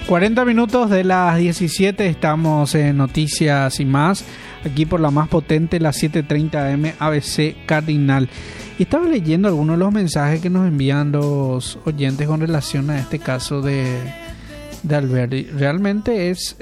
40 minutos de las 17, estamos en Noticias y Más, aquí por la más potente, la 7:30 AM ABC Cardinal. Y estaba leyendo algunos de los mensajes que nos envían los oyentes con relación a este caso de Alberdi. Realmente es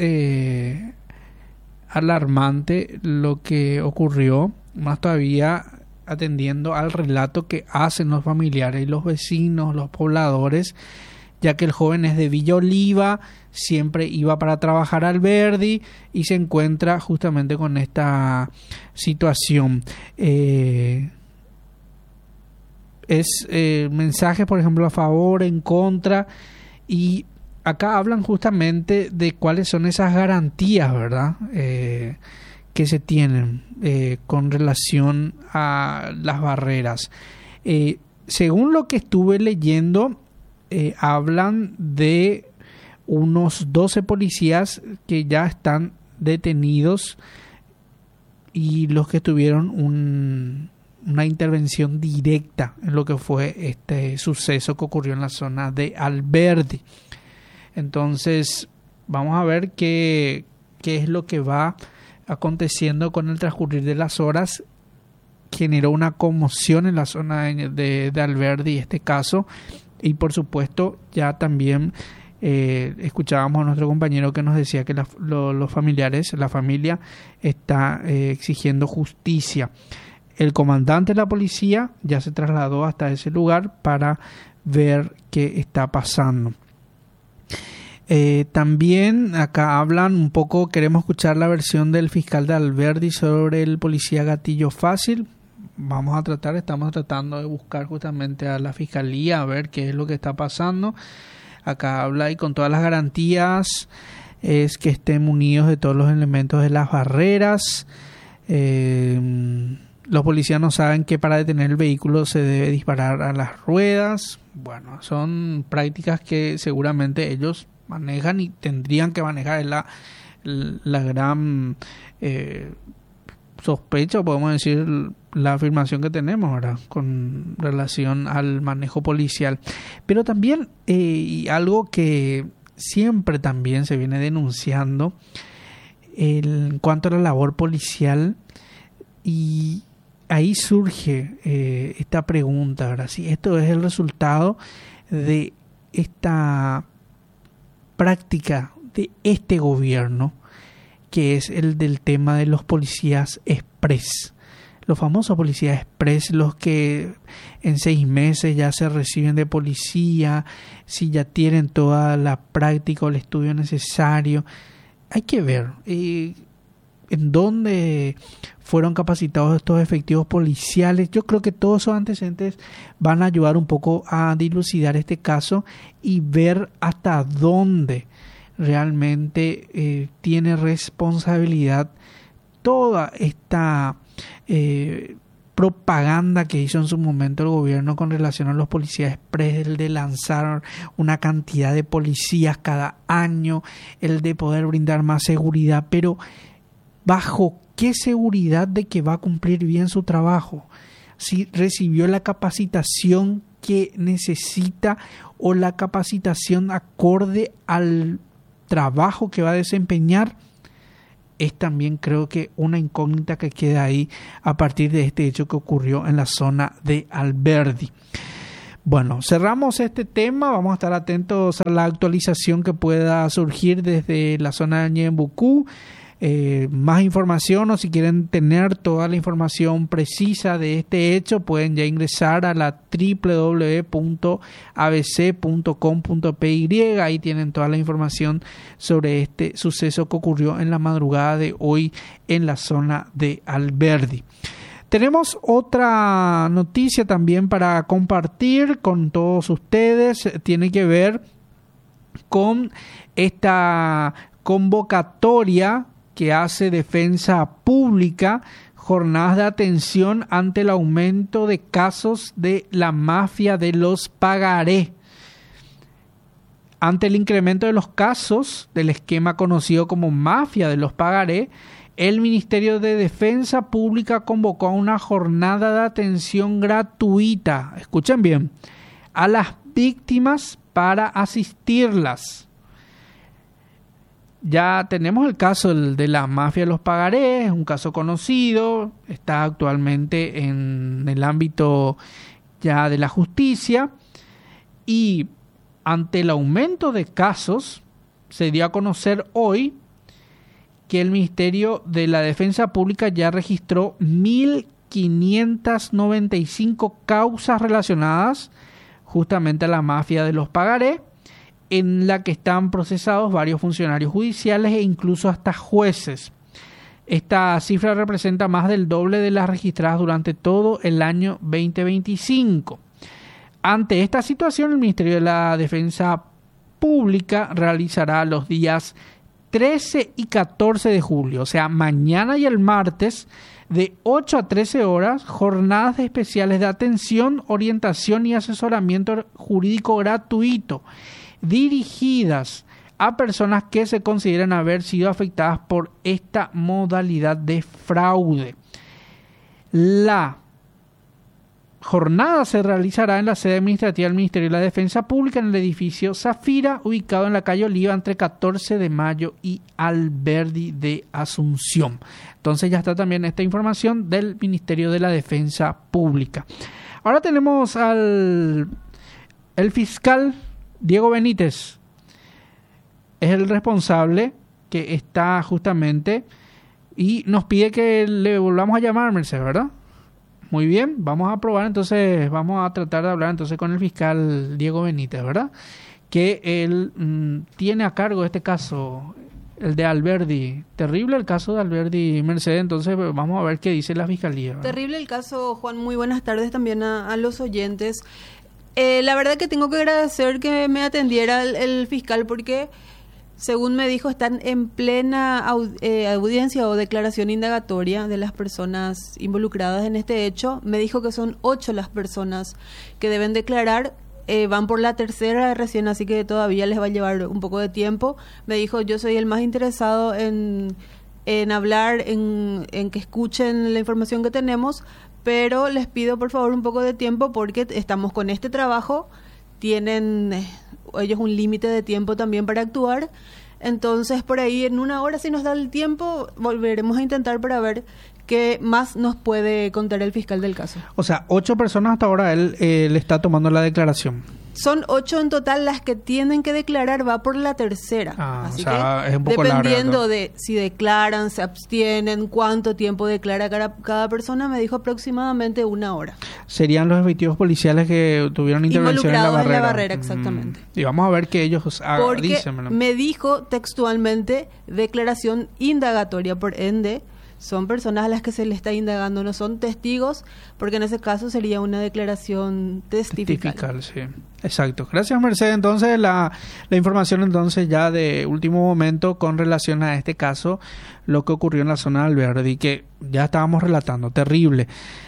alarmante lo que ocurrió, más todavía atendiendo al relato que hacen los familiares y los vecinos, los pobladores, ya que el joven es de Villa Oliva, siempre iba para trabajar a Alberdi y se encuentra justamente con esta situación. Mensajes, por ejemplo, a favor, en contra, y acá hablan justamente de cuáles son esas garantías, ¿verdad?, que se tienen con relación a las barreras. Según lo que estuve leyendo, hablan de unos 12 policías que ya están detenidos y los que tuvieron una intervención directa en lo que fue este suceso que ocurrió en la zona de Alberdi. Entonces, vamos a ver qué es lo que va aconteciendo con el transcurrir de las horas. Generó una conmoción en la zona de Alberdi este caso, y por supuesto ya también escuchábamos a nuestro compañero que nos decía que los familiares, la familia está exigiendo justicia. El comandante de la policía ya se trasladó hasta ese lugar para ver qué está pasando. También acá hablan un poco, queremos escuchar la versión del fiscal de Alberdi sobre el policía Gatillo Fácil. Estamos tratando de buscar justamente a la fiscalía a ver qué es lo que está pasando. Acá habla, y con todas las garantías, es que estén munidos de todos los elementos de las barreras. Los policías no saben que para detener el vehículo se debe disparar a las ruedas. Bueno, son prácticas que seguramente ellos manejan y tendrían que manejar. Es la gran sospecha, podemos decir, la afirmación que tenemos ahora con relación al manejo policial. Pero también y algo que siempre también se viene denunciando en cuanto a la labor policial, y ahí surge esta pregunta, ¿verdad? Si esto es el resultado de esta práctica de este gobierno, que es el del tema de los policías express, los famosos policías express, los que en 6 meses ya se reciben de policía, si ya tienen toda la práctica o el estudio necesario. Hay que ver en dónde fueron capacitados estos efectivos policiales. Yo creo que todos esos antecedentes van a ayudar un poco a dilucidar este caso y ver hasta dónde realmente tiene responsabilidad toda esta propaganda que hizo en su momento el gobierno con relación a los policías express, el de lanzar una cantidad de policías cada año, el de poder brindar más seguridad, pero ¿bajo qué seguridad de que va a cumplir bien su trabajo? Si recibió la capacitación que necesita o la capacitación acorde al trabajo que va a desempeñar, es también, creo que, una incógnita que queda ahí a partir de este hecho que ocurrió en la zona de Alberdi. Bueno, cerramos este tema. Vamos a estar atentos a la actualización que pueda surgir desde la zona de Ñembucú. Más información, o si quieren tener toda la información precisa de este hecho, pueden ya ingresar a la www.abc.com.py. Ahí tienen toda la información sobre este suceso que ocurrió en la madrugada de hoy en la zona de Alberdi. Tenemos otra noticia también para compartir con todos ustedes. Tiene que ver con esta convocatoria que hace Defensa Pública, jornadas de atención ante el aumento de casos de la mafia de los pagaré. Ante el incremento de los casos del esquema conocido como mafia de los pagaré, el Ministerio de Defensa Pública convocó a una jornada de atención gratuita, escuchen bien, a las víctimas para asistirlas. Ya tenemos el caso de la mafia de los pagarés, un caso conocido, está actualmente en el ámbito ya de la justicia, y ante el aumento de casos se dio a conocer hoy que el Ministerio de la Defensa Pública ya registró 1.595 causas relacionadas justamente a la mafia de los pagarés, en la que están procesados varios funcionarios judiciales e incluso hasta jueces. Esta cifra representa más del doble de las registradas durante todo el año 2025. Ante esta situación, el Ministerio de la Defensa Pública realizará los días 13 y 14 de julio, o sea, mañana y el martes, de 8 a 13 horas, jornadas especiales de atención, orientación y asesoramiento jurídico gratuito, dirigidas a personas que se consideran haber sido afectadas por esta modalidad de fraude. La jornada se realizará en la sede administrativa del Ministerio de la Defensa Pública en el edificio Zafira, ubicado en la calle Oliva entre 14 de Mayo y Alberdi de Asunción. Entonces ya está también esta información del Ministerio de la Defensa Pública. Ahora tenemos el fiscal Diego Benítez. Es el responsable que está justamente y nos pide que le volvamos a llamar, Mercedes, ¿verdad? Muy bien, vamos a probar entonces, vamos a tratar de hablar entonces con el fiscal Diego Benítez, ¿verdad? Que él tiene a cargo este caso, el de Alberdi. Terrible el caso de Alberdi, Mercedes, entonces vamos a ver qué dice la fiscalía, ¿verdad? Terrible el caso, Juan. Muy buenas tardes también a los oyentes. La verdad que tengo que agradecer que me atendiera el fiscal porque, según me dijo, están en plena audiencia o declaración indagatoria de las personas involucradas en este hecho. Me dijo que son 8 las personas que deben declarar. Van por la tercera recién, así que todavía les va a llevar un poco de tiempo. Me dijo, yo soy el más interesado en hablar, en que escuchen la información que tenemos, pero les pido por favor un poco de tiempo porque estamos con este trabajo. Tienen ellos un límite de tiempo también para actuar. Entonces, por ahí en una hora, si nos da el tiempo, volveremos a intentar para ver qué más nos puede contar el fiscal del caso. O sea, 8 personas hasta ahora él le está tomando la declaración. Son 8 en total las que tienen que declarar, va por la tercera. Así o sea, que es un poco dependiendo larga, de si declaran, se abstienen, cuánto tiempo declara cada persona, me dijo aproximadamente una hora. Serían los efectivos policiales que tuvieron intervención en la barrera. En la barrera, exactamente. Y vamos a ver qué ellos porque dicen. Me dijo textualmente declaración indagatoria, por ende son personas a las que se le está indagando, no son testigos, porque en ese caso sería una declaración testifical. Sí, exacto. Gracias, Mercedes. Entonces, la información entonces ya de último momento con relación a este caso, lo que ocurrió en la zona de Alberdi, que ya estábamos relatando, terrible.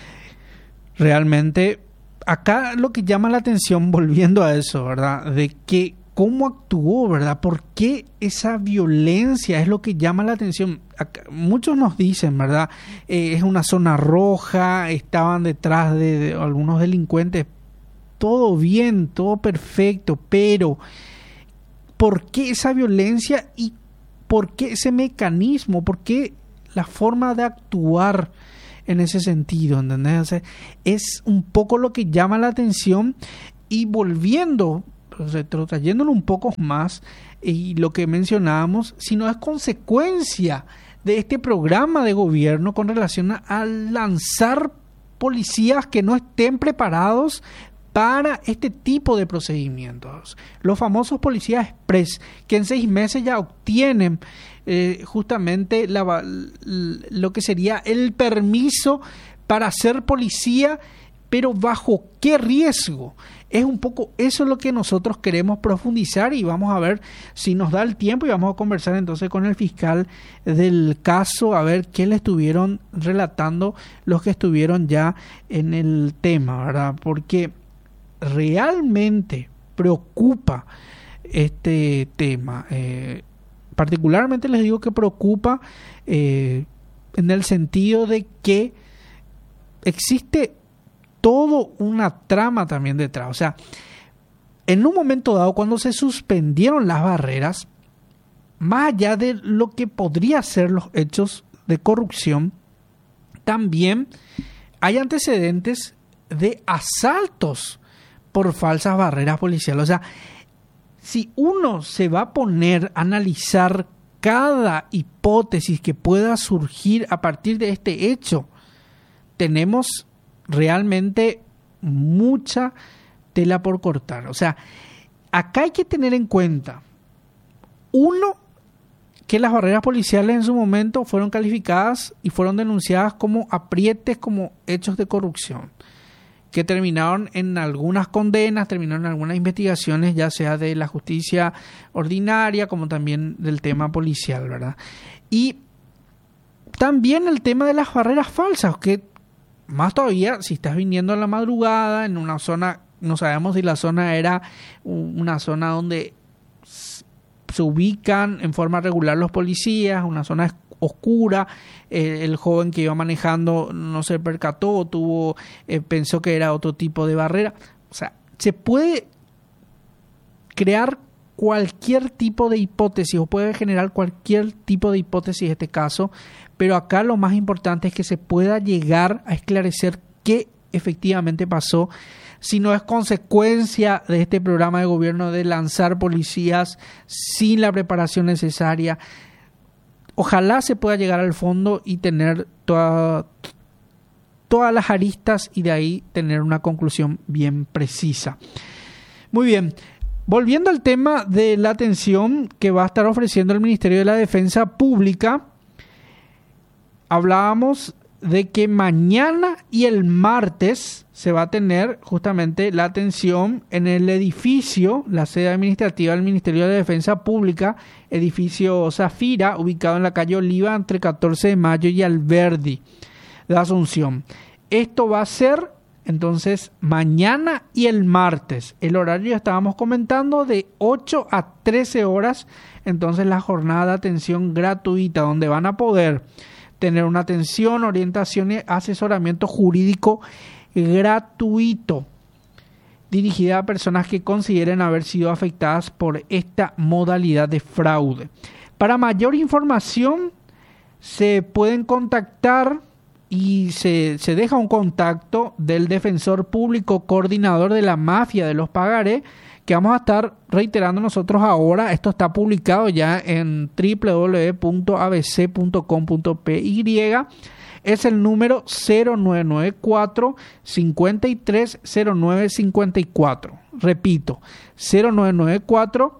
Realmente, acá lo que llama la atención, volviendo a eso, ¿verdad? De que cómo actuó, ¿verdad? ¿Por qué esa violencia es lo que llama la atención? Acá, muchos nos dicen, ¿verdad? Es una zona roja, estaban detrás de algunos delincuentes. Todo bien, todo perfecto, pero ¿por qué esa violencia y por qué ese mecanismo? ¿Por qué la forma de actuar en ese sentido? ¿Entendés? O sea, es un poco lo que llama la atención. Y volviendo, retrotrayéndolo un poco más, y lo que mencionábamos, si no es consecuencia de este programa de gobierno con relación a lanzar policías que no estén preparados para este tipo de procedimientos. Los famosos policías express, que en 6 meses ya obtienen justamente lo que sería el permiso para ser policía, pero ¿bajo qué riesgo? Es un poco eso es lo que nosotros queremos profundizar y vamos a ver si nos da el tiempo y vamos a conversar entonces con el fiscal del caso a ver qué le estuvieron relatando los que estuvieron ya en el tema, ¿verdad? Porque realmente preocupa este tema. Particularmente les digo que preocupa en el sentido de que existe todo una trama también detrás. O sea, en un momento dado, cuando se suspendieron las barreras, más allá de lo que podría ser los hechos de corrupción, también hay antecedentes de asaltos por falsas barreras policiales. O sea, si uno se va a poner a analizar cada hipótesis que pueda surgir a partir de este hecho, tenemos realmente mucha tela por cortar. O sea, acá hay que tener en cuenta, uno, que las barreras policiales en su momento fueron calificadas y fueron denunciadas como aprietes, como hechos de corrupción, que terminaron en algunas condenas, terminaron en algunas investigaciones, ya sea de la justicia ordinaria como también del tema policial, ¿verdad? Y también el tema de las barreras falsas, que más todavía si estás viniendo a la madrugada en una zona, no sabemos si la zona era una zona donde se ubican en forma regular los policías, una zona oscura, el joven que iba manejando no se percató, pensó que era otro tipo de barrera. O sea, se puede crear cualquier tipo de hipótesis o puede generar cualquier tipo de hipótesis en este caso, pero acá lo más importante es que se pueda llegar a esclarecer qué efectivamente pasó, si no es consecuencia de este programa de gobierno de lanzar policías sin la preparación necesaria. Ojalá se pueda llegar al fondo y tener todas las aristas y de ahí tener una conclusión bien precisa. Muy bien, volviendo al tema de la atención que va a estar ofreciendo el Ministerio de la Defensa Pública, hablábamos de que mañana y el martes se va a tener justamente la atención en el edificio, la sede administrativa del Ministerio de Defensa Pública, edificio Zafira, ubicado en la calle Oliva entre 14 de Mayo y Alberdi de Asunción. Esto va a ser entonces mañana y el martes. El horario ya estábamos comentando de 8 a 13 horas, entonces la jornada de atención gratuita donde van a poder tener una atención, orientación y asesoramiento jurídico gratuito dirigida a personas que consideren haber sido afectadas por esta modalidad de fraude. Para mayor información se pueden contactar y se deja un contacto del defensor público coordinador de la mafia de los pagarés, que vamos a estar reiterando nosotros ahora. Esto está publicado ya en www.abc.com.py. Es el número 0994 530954. Repito, 0994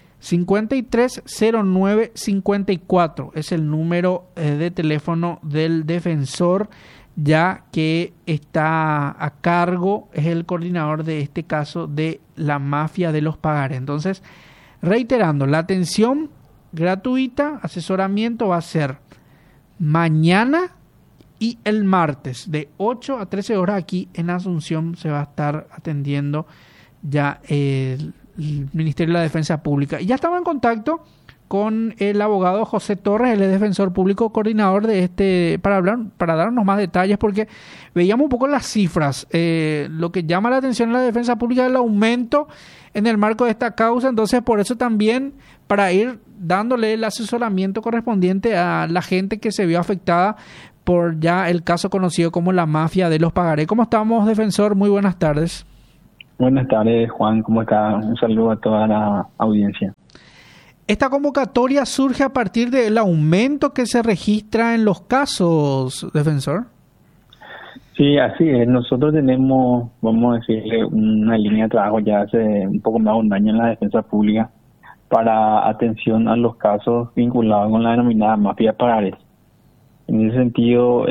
530954 es el número de teléfono del defensor, ya que está a cargo, es el coordinador de este caso de la mafia de los pagarés. Entonces, reiterando, la atención gratuita, asesoramiento va a ser mañana y el martes de 8 a 13 horas aquí en Asunción. Se va a estar atendiendo ya el Ministerio de la Defensa Pública. Y ya estaba en contacto con el abogado José Torres, el defensor público coordinador de este, para darnos más detalles, porque veíamos un poco las cifras. Lo que llama la atención en la defensa pública es el aumento en el marco de esta causa. Entonces, por eso también, para ir dándole el asesoramiento correspondiente a la gente que se vio afectada por ya el caso conocido como la mafia de los pagarés. ¿Cómo estamos, defensor? Muy buenas tardes. Buenas tardes, Juan. ¿Cómo está? Un saludo a toda la audiencia. Esta convocatoria surge a partir del aumento que se registra en los casos, defensor. Sí, así es. Nosotros tenemos, vamos a decirle, una línea de trabajo ya hace un poco más de un año en la defensa pública para atención a los casos vinculados con la denominada mafia de pagarés. En ese sentido,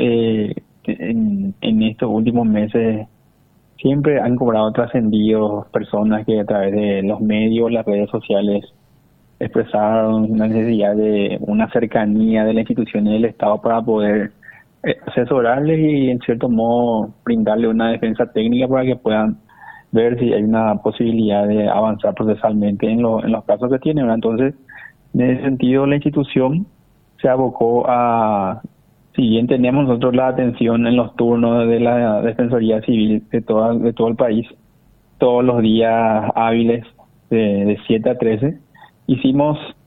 en estos últimos meses siempre han cobrado trascendidos personas que a través de los medios, las redes sociales, expresaron la necesidad de una cercanía de las instituciones del Estado para poder asesorarles y en cierto modo brindarle una defensa técnica para que puedan ver si hay una posibilidad de avanzar procesalmente en los casos que tienen. Entonces, en ese sentido, la institución se abocó a, si bien tenemos nosotros la atención en los turnos de la Defensoría Civil de todo el país, todos los días hábiles de 7 a 13, hicimos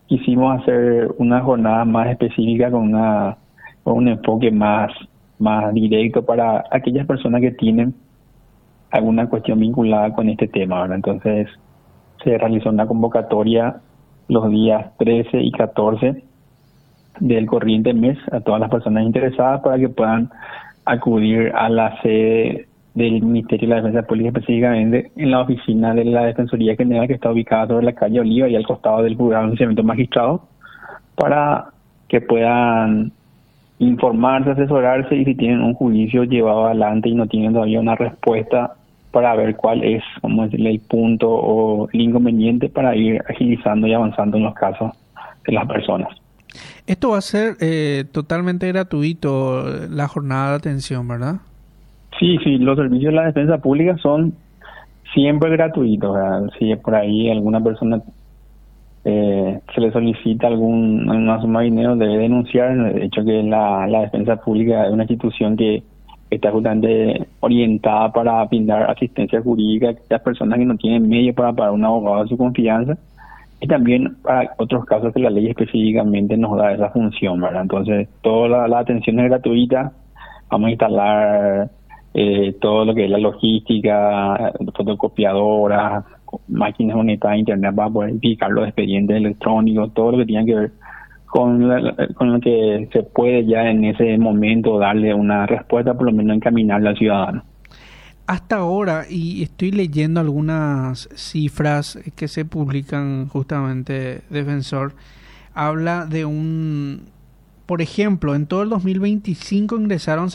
quisimos hacer una jornada más específica con un enfoque más directo para aquellas personas que tienen alguna cuestión vinculada con este tema, ¿verdad? Entonces se realizó una convocatoria los días 13 y 14 del corriente mes a todas las personas interesadas para que puedan acudir a la sede del Ministerio de la Defensa Pública, específicamente en la oficina de la Defensoría General, que está ubicada sobre la calle Oliva y al costado del juzgado de enjuiciamiento magistrado, para que puedan informarse, asesorarse, y si tienen un juicio llevado adelante y no tienen todavía una respuesta, para ver cuál es, vamos a decirle, el punto o el inconveniente para ir agilizando y avanzando en los casos de las personas. Esto va a ser totalmente gratuito, la jornada de atención, ¿verdad? Sí, los servicios de la defensa pública son siempre gratuitos, ¿verdad? Si por ahí alguna persona se le solicita alguna suma de dinero, debe denunciar. De hecho, que la defensa pública es una institución que está justamente orientada para brindar asistencia jurídica a aquellas personas que no tienen medio para pagar un abogado de su confianza, y también para otros casos que la ley específicamente nos da esa función, ¿verdad? Entonces, toda la atención es gratuita. Vamos a instalar todo lo que es la logística, fotocopiadoras, máquinas conectadas a internet para poder verificar los expedientes electrónicos, todo lo que tenga que ver con lo que se puede ya en ese momento darle una respuesta, por lo menos encaminarle al ciudadano. Hasta ahora, y estoy leyendo algunas cifras que se publican justamente, Defensor, habla de por ejemplo, en todo el 2025 ingresaron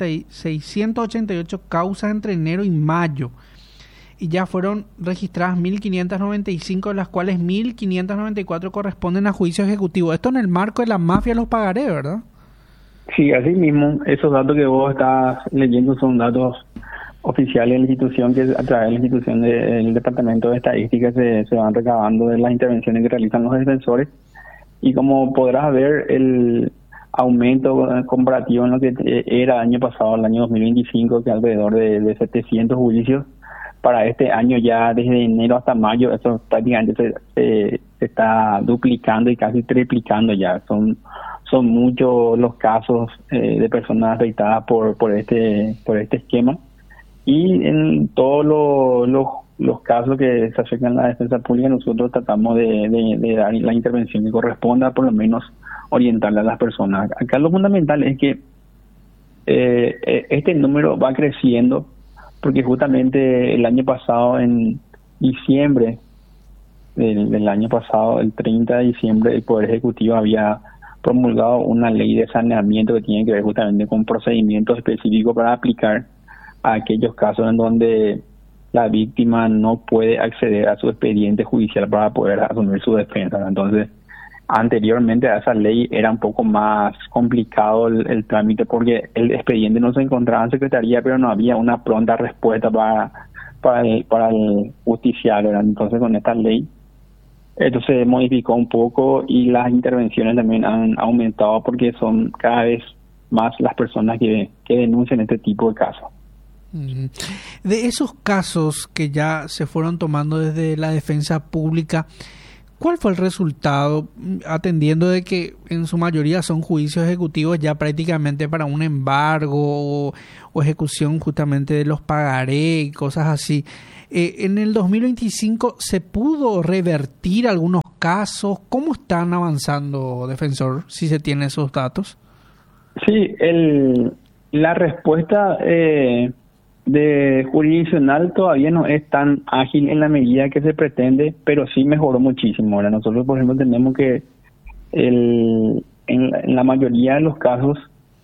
688 causas entre enero y mayo, y ya fueron registradas 1.595, de las cuales 1.594 corresponden a juicio ejecutivo. Esto en el marco de la mafia de los pagarés, ¿verdad? Sí, así mismo. Esos datos que vos estás leyendo son datos oficiales de la institución, que a través de la institución del Departamento de Estadística se van recabando de las intervenciones que realizan los defensores. Y como podrás ver, el aumento comparativo en lo que era el año pasado, el año 2025, que alrededor de 700 juicios, para este año ya desde enero hasta mayo, eso prácticamente se está duplicando y casi triplicando ya. Son muchos los casos de personas afectadas por este esquema. Y en todos los casos que se acercan a la defensa pública, nosotros tratamos de dar la intervención que corresponda, por lo menos orientarle a las personas. Acá lo fundamental es que este número va creciendo, porque justamente el año pasado, en diciembre del año pasado, el 30 de diciembre, el Poder Ejecutivo había promulgado una ley de saneamiento que tiene que ver justamente con procedimientos específicos para aplicar a aquellos casos en donde la víctima no puede acceder a su expediente judicial para poder asumir su defensa. Entonces, anteriormente a esa ley era un poco más complicado el trámite, porque el expediente no se encontraba en secretaría, pero no había una pronta respuesta para el justiciario, ¿verdad? Entonces, con esta ley esto se modificó un poco y las intervenciones también han aumentado, porque son cada vez más las personas que denuncian este tipo de casos. De esos casos que ya se fueron tomando desde la defensa pública, ¿cuál fue el resultado, atendiendo de que en su mayoría son juicios ejecutivos ya prácticamente para un embargo o ejecución justamente de los pagarés y cosas así? En el 2025, ¿se pudo revertir algunos casos? ¿Cómo están avanzando, Defensor, si se tienen esos datos? Sí, la respuesta de jurisdiccional todavía no es tan ágil en la medida que se pretende, pero sí mejoró muchísimo. Ahora nosotros, por ejemplo, tenemos que en la mayoría de los casos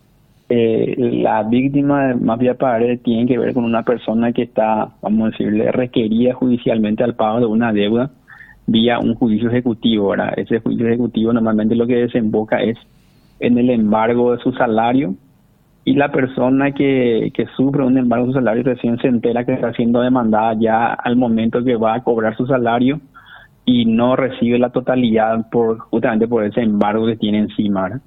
la víctima de mafia de pagarés tiene que ver con una persona que está, vamos a decirle, requerida judicialmente al pago de una deuda vía un juicio ejecutivo. Ahora, ese juicio ejecutivo normalmente lo que desemboca es en el embargo de su salario, y la persona que sufre un embargo de su salario recién se entera que está siendo demandada ya al momento que va a cobrar su salario, y no recibe la totalidad justamente por ese embargo que tiene encima, ¿verdad?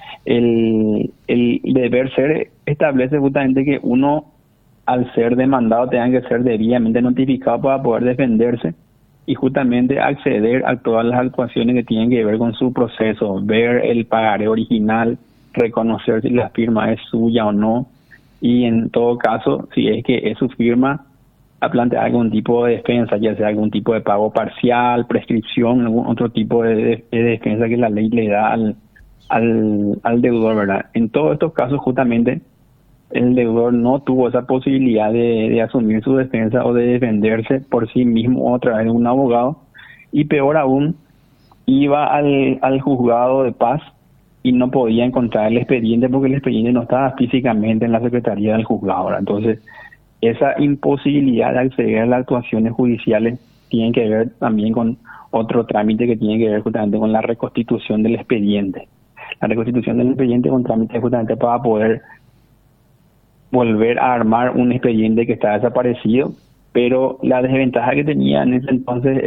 El deber ser establece justamente que uno, al ser demandado, tenga que ser debidamente notificado para poder defenderse, y justamente acceder a todas las actuaciones que tienen que ver con su proceso, ver el pagaré original, reconocer si la firma es suya o no, y en todo caso, si es que es su firma, a plantear algún tipo de defensa, ya sea algún tipo de pago parcial, prescripción, algún otro tipo de defensa que la ley le da al deudor, ¿verdad? En todos estos casos, justamente, el deudor no tuvo esa posibilidad de asumir su defensa o de defenderse por sí mismo o a través de un abogado, y peor aún, iba al juzgado de paz y no podía encontrar el expediente porque el expediente no estaba físicamente en la secretaría del juzgado, ¿verdad? Entonces, esa imposibilidad de acceder a las actuaciones judiciales tiene que ver también con otro trámite que tiene que ver justamente con la reconstitución del expediente. La reconstitución del expediente es un trámite justamente para poder volver a armar un expediente que está desaparecido, pero la desventaja que tenía en ese entonces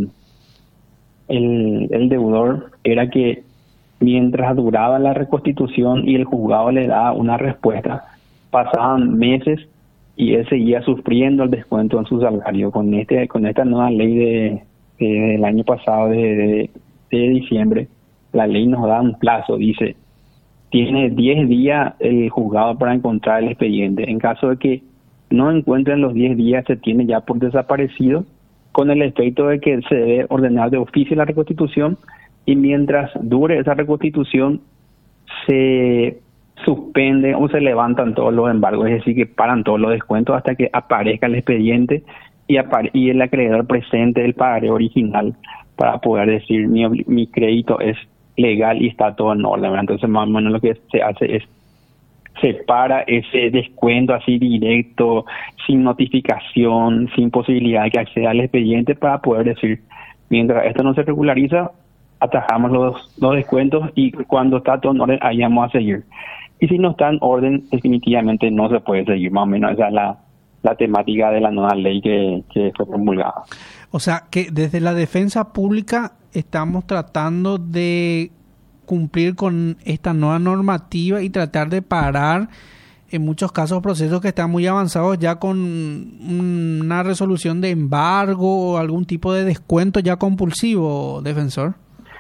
el deudor era que mientras duraba la reconstitución y el juzgado le daba una respuesta, pasaban meses y él seguía sufriendo el descuento en su salario. Con esta nueva ley del año pasado de diciembre, la ley nos da un plazo, dice, tiene 10 días el juzgado para encontrar el expediente. En caso de que no encuentren los 10 días, se tiene ya por desaparecido, con el efecto de que se debe ordenar de oficio la reconstitución, y mientras dure esa reconstitución se suspenden o se levantan todos los embargos, es decir, que paran todos los descuentos hasta que aparezca el expediente y el acreedor presente el pagaré original para poder decir mi crédito es legal y está todo en orden, ¿verdad? Entonces, más o menos lo que se hace es separa ese descuento así directo, sin notificación, sin posibilidad de que acceda al expediente, para poder decir, mientras esto no se regulariza, atajamos los descuentos y cuando está todo en orden, ahí vamos a seguir. Y si no está en orden, definitivamente no se puede seguir. Más o menos esa es la temática de la nueva ley que fue promulgada. O sea, que desde la defensa pública estamos tratando de cumplir con esta nueva normativa y tratar de parar en muchos casos procesos que están muy avanzados ya con una resolución de embargo o algún tipo de descuento ya compulsivo, defensor.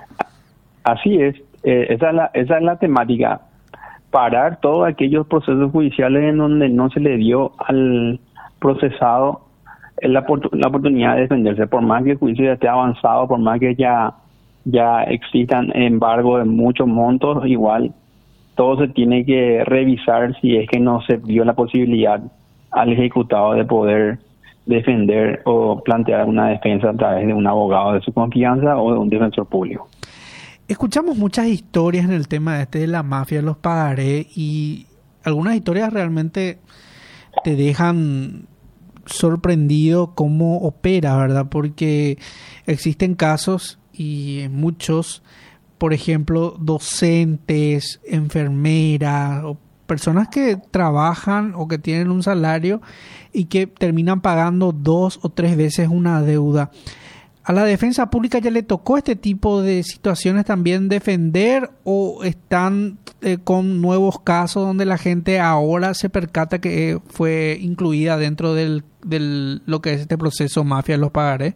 Así es, esa es la temática. Parar todos aquellos procesos judiciales en donde no se le dio al procesado la oportunidad de defenderse, por más que el juicio ya esté avanzado, por más que ya existan embargos de muchos montos, igual todo se tiene que revisar si es que no se dio la posibilidad al ejecutado de poder defender o plantear una defensa a través de un abogado de su confianza o de un defensor público. Escuchamos muchas historias en el tema de la mafia, los pagaré, y algunas historias realmente te dejan sorprendido cómo opera, ¿verdad? Porque existen casos y muchos, por ejemplo, docentes, enfermeras o personas que trabajan o que tienen un salario y que terminan pagando 2 o 3 veces una deuda. ¿A la defensa pública ya le tocó este tipo de situaciones también defender, o están con nuevos casos donde la gente ahora se percata que fue incluida dentro del lo que es este proceso mafia de los pagarés?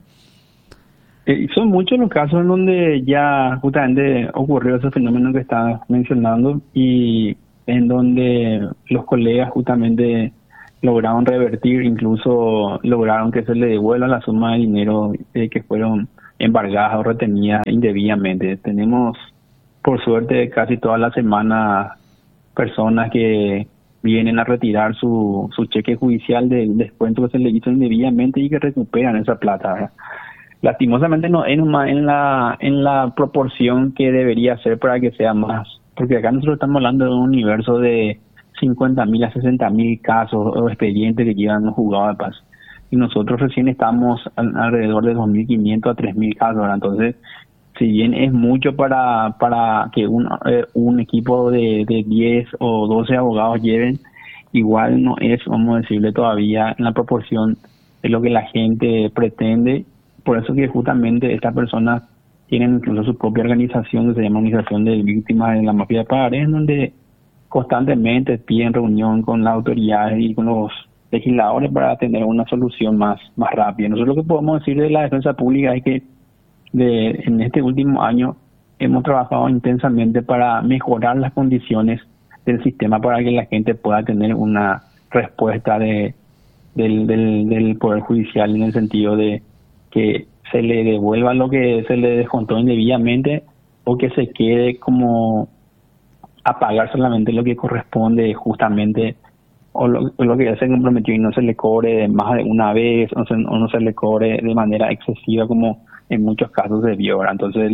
Son muchos los casos en donde ya justamente ocurrió ese fenómeno que estás mencionando y en donde los colegas justamente lograron revertir, incluso lograron que se le devuelva la suma de dinero que fueron embargadas o retenidas indebidamente. Tenemos, por suerte, casi toda la semana personas que vienen a retirar su cheque judicial del descuento que se le hizo indebidamente y que recuperan esa plata, ¿verdad? Lastimosamente no es más en la proporción que debería ser para que sea más, porque acá nosotros estamos hablando de un universo de 50.000 a 60.000 casos o expedientes que llevan los juzgados de paz, y nosotros recién estamos alrededor de 2.500 a 3.000 casos, ¿verdad? Entonces, si bien es mucho para que un equipo de 10 o 12 abogados lleven, igual no es, vamos a decirle, todavía en la proporción de lo que la gente pretende. Por eso que justamente estas personas tienen incluso su propia organización que se llama Organización de Víctimas de la Mafia de Pagarés, en donde constantemente piden reunión con las autoridades y con los legisladores para tener una solución más rápida. Nosotros lo que podemos decir de la defensa pública es que en este último año hemos trabajado intensamente para mejorar las condiciones del sistema para que la gente pueda tener una respuesta del Poder Judicial, en el sentido de que se le devuelva lo que se le descontó indebidamente, o que se quede como a pagar solamente lo que corresponde justamente, o lo que ya se comprometió, y no se le cobre más de una vez, o no se le cobre de manera excesiva como en muchos casos se vio, ¿verdad? Entonces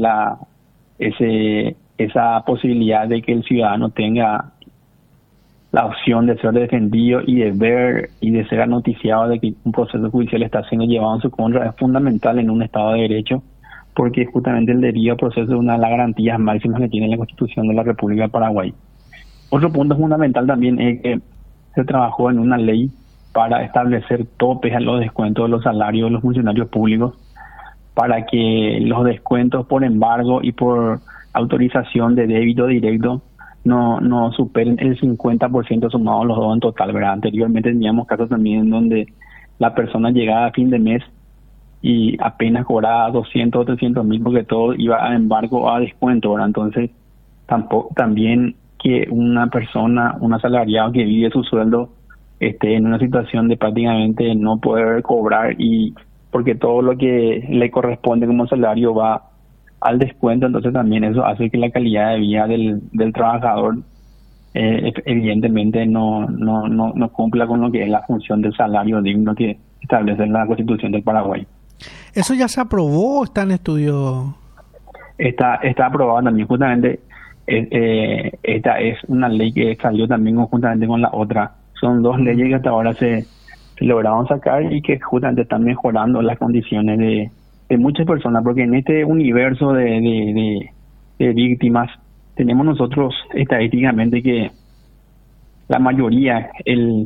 esa posibilidad de que el ciudadano tenga la opción de ser defendido y de ver y de ser noticiado de que un proceso judicial está siendo llevado en su contra es fundamental en un Estado de Derecho, porque justamente el debido proceso es una de las garantías máximas que tiene la Constitución de la República de Paraguay. Otro punto fundamental también es que se trabajó en una ley para establecer topes a los descuentos de los salarios de los funcionarios públicos, para que los descuentos por embargo y por autorización de débito directo no superen el 50% sumados los dos en total, ¿verdad? Anteriormente teníamos casos también en donde la persona llegaba a fin de mes y apenas cobraba 200 o 300 mil porque todo iba a embargo o a descuento, ¿verdad? Entonces, también que una persona, un asalariado que vive su sueldo, esté en una situación de prácticamente no poder cobrar, y porque todo lo que le corresponde como salario va al descuento, entonces también eso hace que la calidad de vida del trabajador evidentemente no cumpla con lo que es la función del salario digno que establece la Constitución del Paraguay. ¿Eso ya se aprobó o está en estudio? Está aprobado también, justamente. Esta es una ley que salió también conjuntamente con la otra. Son dos leyes que hasta ahora se lograron sacar y que justamente están mejorando las condiciones de muchas personas, porque en este universo de víctimas tenemos nosotros estadísticamente que la mayoría, el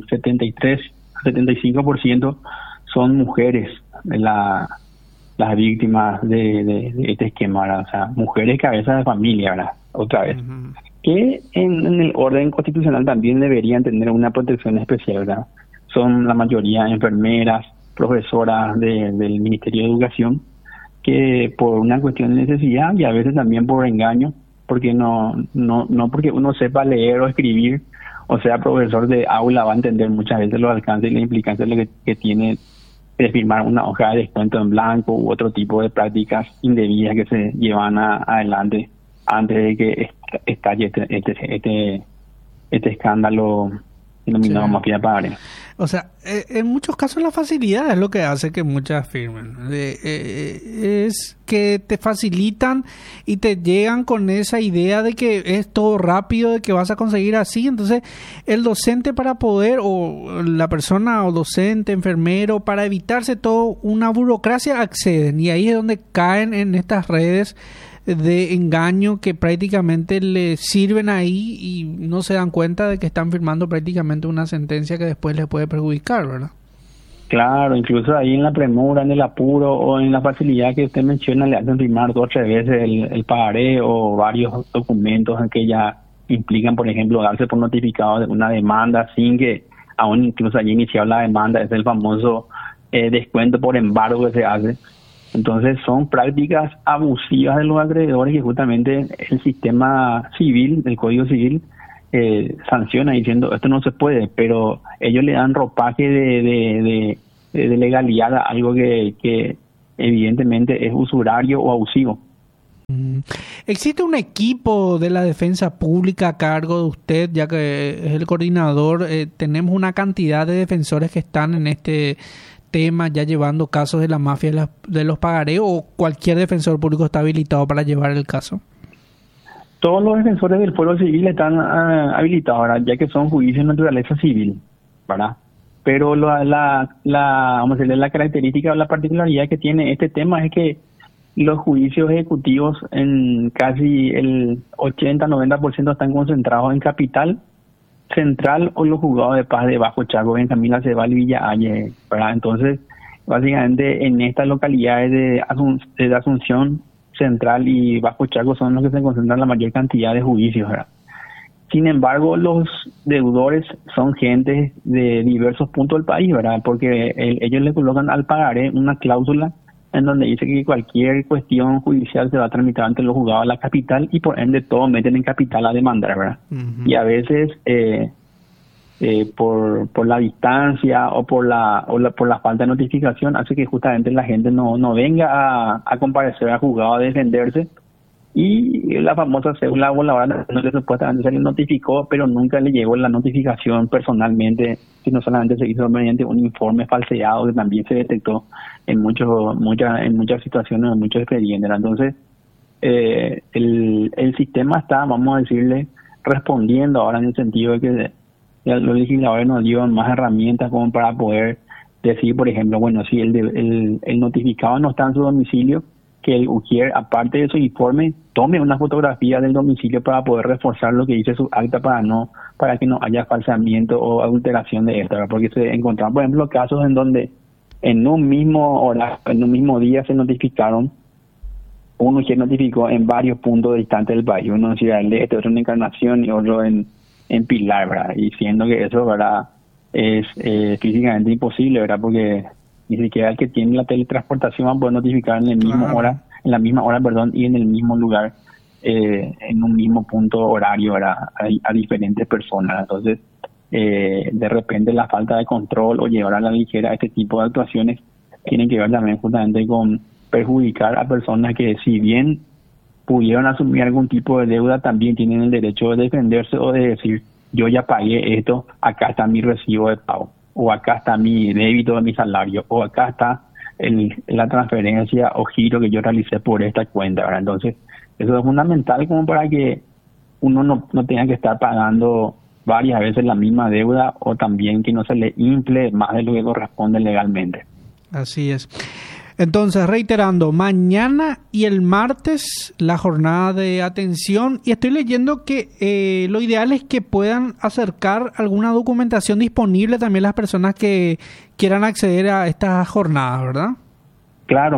75% son mujeres, las víctimas de este esquema, ¿verdad? O sea, mujeres cabezas de familia, ¿verdad? Otra vez. Uh-huh. Que en el orden constitucional también deberían tener una protección especial, ¿verdad? Son la mayoría enfermeras, profesoras del Ministerio de Educación, que por una cuestión de necesidad y a veces también por engaño, porque no porque uno sepa leer o escribir, o sea, profesor de aula, va a entender muchas veces los alcances y las implicancias de lo que tiene de firmar una hoja de descuento en blanco u otro tipo de prácticas indebidas que se llevan adelante antes de que estalle este escándalo denominado mafia pagaré. O sea, en muchos casos la facilidad es lo que hace que muchas firmen. Es que te facilitan y te llegan con esa idea de que es todo rápido, de que vas a conseguir así. Entonces, el docente para poder, o la persona o docente, enfermero, para evitarse toda una burocracia, acceden. Y ahí es donde caen en estas redes de engaño que prácticamente le sirven ahí y no se dan cuenta de que están firmando prácticamente una sentencia que después les puede perjudicar, ¿verdad? Claro, incluso ahí en la premura, en el apuro o en la facilidad que usted menciona, le hacen firmar 2 o 3 veces el pagaré o varios documentos en que ya implican, por ejemplo, darse por notificado de una demanda sin que aún incluso haya iniciado la demanda. Es el famoso descuento por embargo que se hace. Entonces son prácticas abusivas de los acreedores que justamente el sistema civil, el Código Civil, sanciona diciendo esto no se puede, pero ellos le dan ropaje de legalidad a algo que evidentemente es usurario o abusivo. ¿Existe un equipo de la defensa pública a cargo de usted, ya que es el coordinador? Tenemos una cantidad de defensores que están en este tema ya llevando casos de la mafia de los pagarés, o cualquier defensor público está habilitado para llevar el caso. Todos los defensores del pueblo civil están habilitados, ¿verdad? Ya que son juicios de naturaleza civil, ¿verdad? Pero vamos a decirle, la característica o la particularidad que tiene este tema es que los juicios ejecutivos en casi el 80-90% están concentrados en Capital Central o los juzgados de paz de Bajo Chaco, Benjamín Acebal y Villa Aye, ¿verdad? Entonces, básicamente en estas localidades de Asunción Central y Bajo Chaco son los que se concentran la mayor cantidad de juicios, ¿verdad? Sin embargo, los deudores son gente de diversos puntos del país, ¿verdad? Porque ellos le colocan al pagaré una cláusula en donde dice que cualquier cuestión judicial se va a tramitar ante los juzgados de la capital y por ende todo meten en capital a demandar, ¿verdad? Uh-huh. Y a veces por la distancia o por la falta de notificación hace que justamente la gente no venga a comparecer al juzgado a defenderse, y la famosa cédula voladora que supuestamente se le notificó pero nunca le llegó la notificación personalmente, sino solamente se hizo mediante un informe falseado que también se detectó en muchas situaciones, en muchos expedientes. Entonces el sistema está, vamos a decirle, respondiendo ahora en el sentido de que los legisladores nos dieron más herramientas como para poder decir, por ejemplo, bueno, si el notificado no está en su domicilio, que el UJIER, aparte de su informe, tome una fotografía del domicilio para poder reforzar lo que dice su acta para que no haya falseamiento o adulteración de esta, ¿verdad? Porque se encontraron, por ejemplo, casos en donde en un mismo día se notificaron, un UJIER notificó en varios puntos distantes del país, uno en Ciudad del Este, otro en Encarnación y otro en Pilar, ¿verdad? Y siendo que eso, ¿verdad?, es físicamente imposible, ¿verdad? Porque ni siquiera el que tiene la teletransportación va a poder notificar en la misma hora, y en el mismo lugar, en un mismo punto horario, ¿verdad?, a diferentes personas. Entonces, de repente la falta de control o llevar a la ligera este tipo de actuaciones tienen que ver también justamente con perjudicar a personas que, si bien pudieron asumir algún tipo de deuda, también tienen el derecho de defenderse o de decir, yo ya pagué esto, acá está mi recibo de pago, o acá está mi débito de mi salario, o acá está la transferencia o giro que yo realicé por esta cuenta, ¿verdad? Entonces, eso es fundamental como para que uno no tenga que estar pagando varias veces la misma deuda, o también que no se le infle más de lo que corresponde legalmente. Así es. Entonces, reiterando, mañana y el martes la jornada de atención, y estoy leyendo que lo ideal es que puedan acercar alguna documentación disponible también las personas que quieran acceder a esta jornada, ¿verdad? Claro,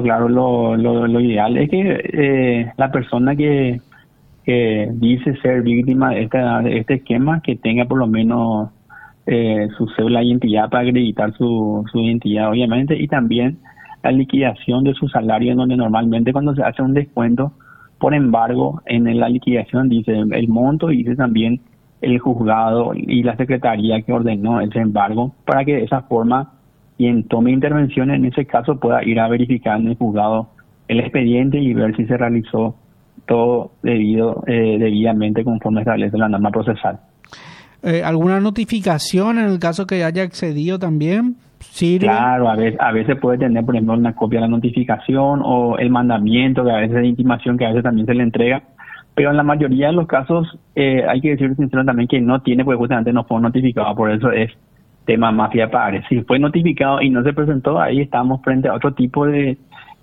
lo ideal es que la persona que dice ser víctima de este esquema, que tenga por lo menos su cédula de identidad para acreditar su identidad, obviamente, y también la liquidación de su salario, en donde normalmente cuando se hace un descuento por embargo, en la liquidación dice el monto y dice también el juzgado y la secretaría que ordenó ese embargo, para que de esa forma quien tome intervención en ese caso pueda ir a verificar en el juzgado el expediente y ver si se realizó todo debidamente conforme establece la norma procesal. ¿Alguna notificación en el caso que haya accedido también sirve? Claro, a veces puede tener, por ejemplo, una copia de la notificación o el mandamiento, que a veces de intimación, que a veces también se le entrega, pero en la mayoría de los casos hay que decir sincero también que no tiene, porque justamente no fue notificado, por eso es tema mafia padre. Si fue notificado y no se presentó, ahí estamos frente a otro tipo de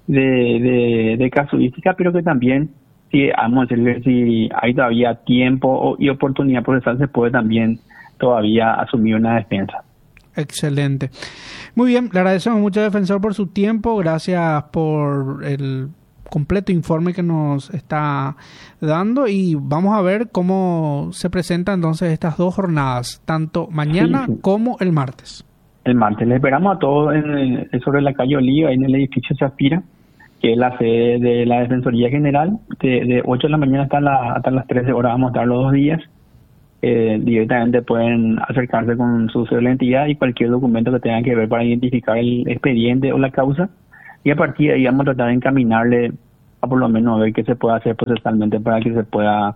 casuística, pero que también, si vamos a decirle, si hay todavía tiempo y oportunidad procesal, se puede también todavía asumir una defensa. Excelente. Muy bien, le agradecemos mucho, defensor, por su tiempo. Gracias por el completo informe que nos está dando, y vamos a ver cómo se presentan entonces estas dos jornadas, tanto mañana como el martes. El martes les esperamos a todos sobre la calle Oliva, en el edificio Zafira, que es la sede de la Defensoría General. De 8 de la mañana hasta las 13 horas vamos a estar los 2 días. Directamente pueden acercarse con su cédula de identidad y cualquier documento que tengan que ver para identificar el expediente o la causa, y a partir de ahí vamos a tratar de encaminarle a por lo menos ver qué se puede hacer procesalmente para que se pueda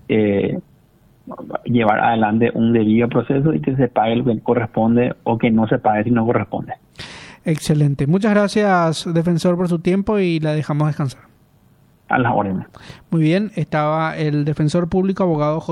llevar adelante un debido proceso y que se pague lo que corresponde, o que no se pague si no corresponde. Excelente. Muchas gracias, defensor, por su tiempo, y la dejamos descansar. A las órdenes. Muy bien, estaba el defensor público, abogado